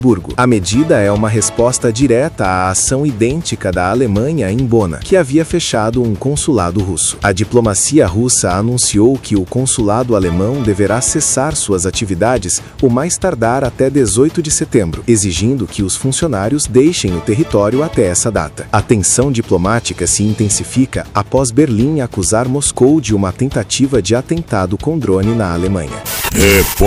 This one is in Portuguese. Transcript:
A medida é uma resposta direta à ação idêntica da Alemanha em Bona, que havia fechado um consulado russo. A diplomacia russa anunciou que o consulado alemão deverá cessar suas atividades o mais tardar até 18 de setembro, exigindo que os funcionários deixem o território até essa data. A tensão diplomática se intensifica após Berlim acusar Moscou de uma tentativa de atentado com drone na Alemanha.